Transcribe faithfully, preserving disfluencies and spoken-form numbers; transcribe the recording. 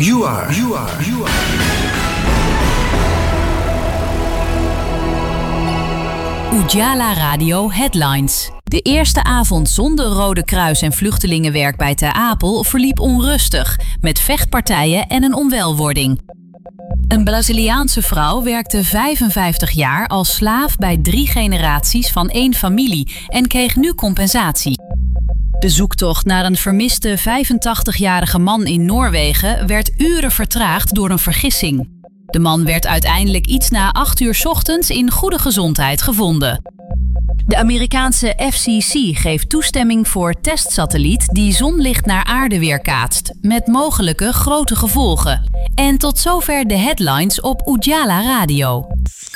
You are, you are, you are. Oejala Radio Headlines. De eerste avond zonder Rode Kruis en vluchtelingenwerk bij Ter Apel verliep onrustig, met vechtpartijen en een onwelwording. Een Braziliaanse vrouw werkte vijfenvijftig jaar als slaaf bij drie generaties van één familie en kreeg nu compensatie. De zoektocht naar een vermiste vijfentachtigjarige man in Noorwegen werd uren vertraagd door een vergissing. De man werd uiteindelijk iets na acht uur 's ochtends in goede gezondheid gevonden. De Amerikaanse F C C geeft toestemming voor testsatelliet die zonlicht naar aarde weerkaatst, met mogelijke grote gevolgen. En tot zover de headlines op Oejala Radio.